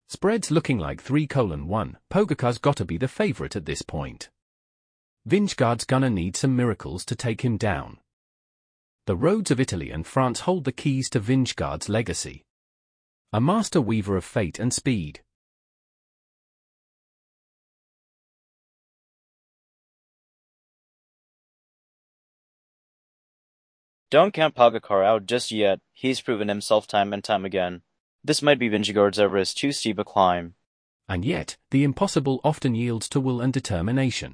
Spread's looking like 3:1. Pogacar's gotta be the favorite at this point. Vingegaard's gonna need some miracles to take him down. The roads of Italy and France hold the keys to Vingegaard's legacy. A master weaver of fate and speed. Don't count Pogacar out just yet. He's proven himself time and time again. This might be Vingegaard's Everest too steep a climb. And yet, the impossible often yields to will and determination.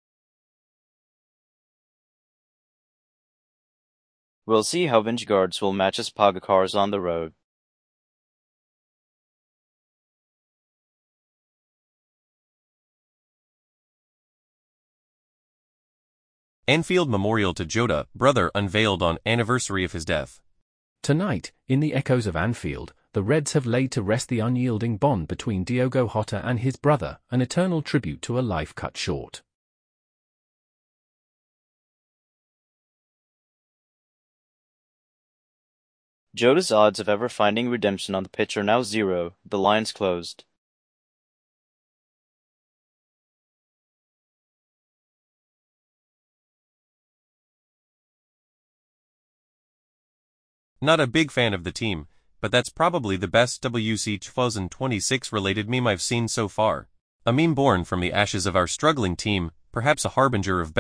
We'll see how Vingegaard's will matches Pogacar's on the road. Anfield Memorial to Jota, brother unveiled on anniversary of his death. Tonight, in the echoes of Anfield, the Reds have laid to rest the unyielding bond between Diogo Jota and his brother, an eternal tribute to a life cut short. Jota's odds of ever finding redemption on the pitch are now 0, the line's closed. Not a big fan of the team, but that's probably the best WC 2026 related meme I've seen so far. A meme born from the ashes of our struggling team, perhaps a harbinger of